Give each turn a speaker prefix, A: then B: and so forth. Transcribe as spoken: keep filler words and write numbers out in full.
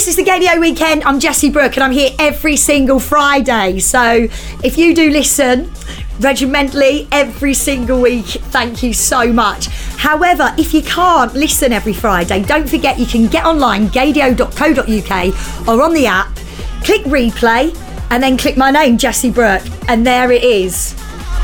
A: This is the Gaydio Weekend. I'm Jessie Brooke and I'm here every single Friday. So if you do listen regimentally every single week, thank you so much. However, if you can't listen every Friday, don't forget you can get online, gaydio dot co dot uk, or on the app, click replay, and then click my name, Jessie Brooke, and there it is.